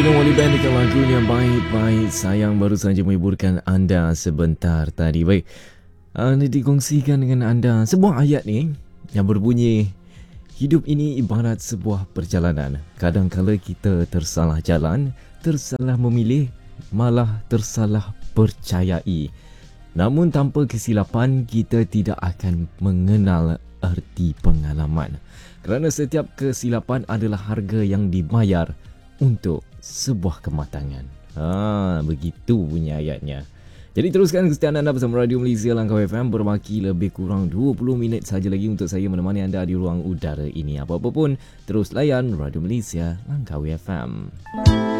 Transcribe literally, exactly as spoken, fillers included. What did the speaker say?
Wali Band dengan lagunya Baik-Baik Sayang baru saja menghiburkan anda sebentar tadi. Baik, anda dikongsikan dengan anda sebuah ayat ni yang berbunyi, hidup ini ibarat sebuah perjalanan. Kadang-kala kita tersalah jalan, tersalah memilih, malah tersalah percayai. Namun tanpa kesilapan, kita tidak akan mengenal erti pengalaman. Kerana setiap kesilapan adalah harga yang dibayar untuk sebuah kematangan. Ha, begitu bunyi ayatnya. Jadi teruskan kesetiaan anda bersama Radio Malaysia Langkau F M. Berbaki lebih kurang dua puluh minit saja lagi untuk saya menemani anda di ruang udara ini. Apa-apa pun, terus layan Radio Malaysia Langkau F M.